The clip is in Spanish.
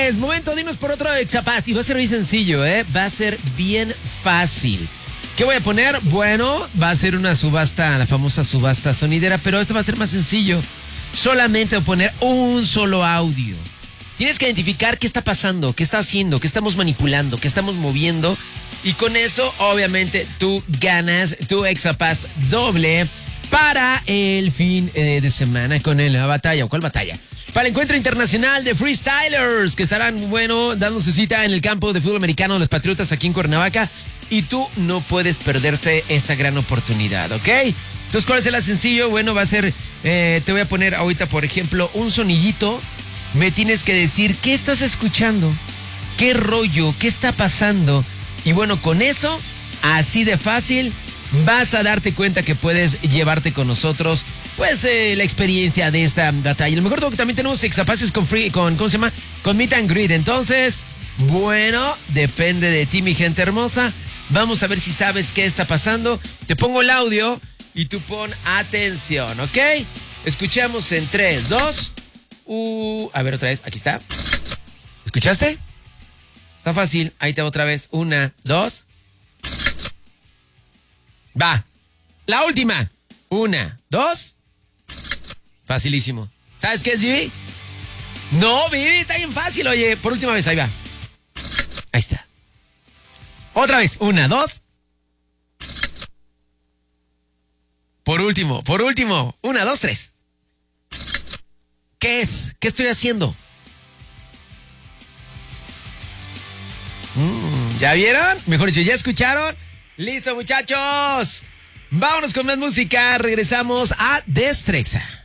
Señores, momento, dinos por otro Exapaz. Y va a ser bien sencillo, Va a ser bien fácil. ¿Qué voy a poner? Bueno, va a ser una subasta, la famosa subasta sonidera, pero esto va a ser más sencillo. Solamente voy a poner un solo audio. Tienes que identificar qué está pasando, qué está haciendo, qué estamos manipulando, qué estamos moviendo. Y con eso, obviamente, tú ganas tu Exapaz doble para el fin de semana con la batalla. ¿Cuál batalla? Para el encuentro internacional de freestylers que estarán, dándose cita en el campo de fútbol americano de los Patriotas aquí en Cuernavaca. Y tú no puedes perderte esta gran oportunidad, ¿ok? Entonces, ¿cuál es el sencillo? Bueno, va a ser, te voy a poner ahorita, por ejemplo, un sonidito. Me tienes que decir qué estás escuchando, qué rollo, qué está pasando. Y bueno, con eso, así de fácil, vas a darte cuenta que puedes llevarte con nosotros, pues, la experiencia de esta batalla. Lo mejor es que también tenemos Exapaces con ¿cómo se llama? Con Meet and Greet. Entonces, bueno, depende de ti, mi gente hermosa. Vamos a ver si sabes qué está pasando. Te pongo el audio y tú pon atención, ¿ok? Escuchamos en 3, 2, a ver otra vez, aquí está. ¿Escuchaste? Está fácil, ahí te va otra vez. 1, 2. Va. La última. 1, 2. Facilísimo. ¿Sabes qué es, Vivi? No, Vivi, está bien fácil, oye. Por última vez, ahí va. Ahí está. Otra vez. 1, 2. Por último. 1, 2, 3. ¿Qué es? ¿Qué estoy haciendo? ¿Ya vieron? Mejor dicho, ¿ya escucharon? Listo, muchachos. Vámonos con más música. Regresamos a Destrexa.